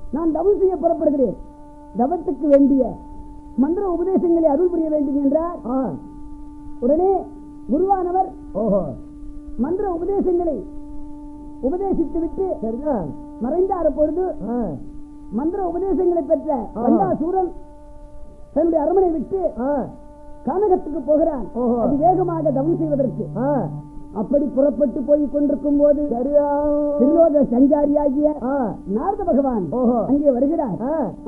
நான் தவம் செய்ய புறப்படுகிறேன். தவத்துக்கு வேண்டிய மந்திர உபதேசங்களை அருள் புரிய வேண்டும் என்றார். உடனே குருவானவர் மந்திர உபதேசங்களை உபதேசித்து விட்டு மறைந்தார பொழுது மந்திர உபதேசங்களை பெற்ற பண்டாசூரன் தன்னுடைய அரமனை விட்டு கானகத்துக்கு போகிறான். அது வேகமாக தவம் செய்வதற்கு. அப்படி புறப்பட்டு போய் கொண்டிருக்கும் போது திருலோக சஞ்சாரியாகிய நாரத பகவான் அங்கே வருகிறார்.